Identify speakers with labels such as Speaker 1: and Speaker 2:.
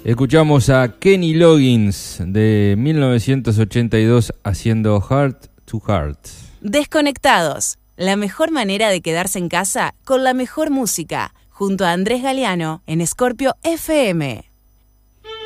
Speaker 1: Escuchamos a Kenny Loggins de 1982 haciendo Heart to Heart.
Speaker 2: Desconectados, la mejor manera de quedarse en casa con la mejor música, junto a Andrés Galeano en Scorpio FM.